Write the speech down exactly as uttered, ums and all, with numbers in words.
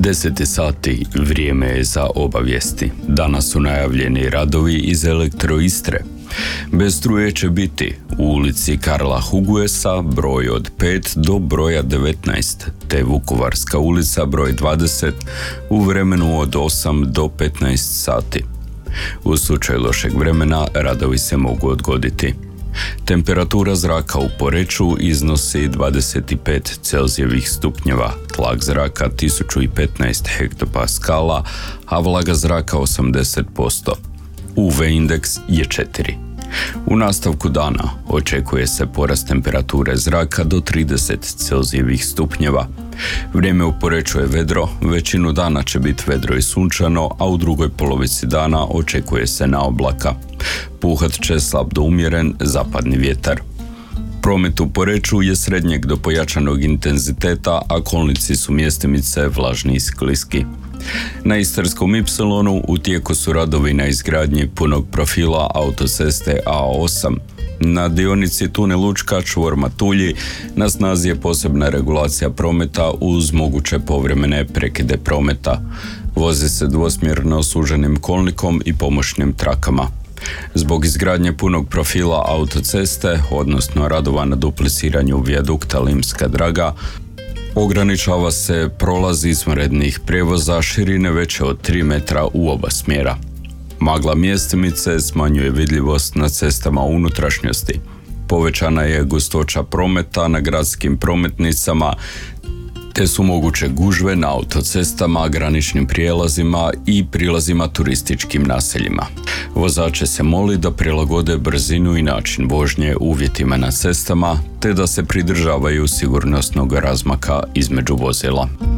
Deseti sati, vrijeme je za obavijesti. Danas su najavljeni radovi iz Elektroistre. Bez struje će biti u ulici Karla Huguesa broj od pet do broja devetnaest, te Vukovarska ulica broj dvadeset u vremenu od osam do petnaest sati. U slučaju lošeg vremena radovi se mogu odgoditi. Temperatura zraka u Poreču iznosi dvadeset pet Celzijevih stupnjeva, tlak zraka tisuću petnaest hektopaskala, a vlaga zraka osamdeset posto. U V indeks je četiri. U nastavku dana očekuje se porast temperature zraka do trideset Celzijevih stupnjeva. Vrijeme u Poreču je vedro, većinu dana će biti vedro i sunčano, a u drugoj polovici dana očekuje se na oblaka. Puhat će slab do umjeren zapadni vjetar. Promet u Poreču je srednjeg do pojačanog intenziteta, a kolnici su mjestimice vlažni i skliski. Na Istarskom ipsilonu u tijeku su radovi na izgradnji punog profila autoceste A osam. Na dionici Tunel Učka čvor Matulji na snazi je posebna regulacija prometa uz moguće povremene prekide prometa. Vozi se dvosmjerno suženim kolnikom i pomoćnim trakama. Zbog izgradnje punog profila autoceste, odnosno radova na dupliciranju vijadukta Limska Draga, ograničava se prolaz izvanrednih prijevoza širine veće od tri metra u oba smjera. Magla mjestimice smanjuje vidljivost na cestama u unutrašnjosti. Povećana je gustoća prometa na gradskim prometnicama, te su moguće gužve na autocestama, graničnim prijelazima i prilazima turističkim naseljima. Vozače se moli da prilagode brzinu i način vožnje uvjetima na cestama, te da se pridržavaju sigurnosnog razmaka između vozila.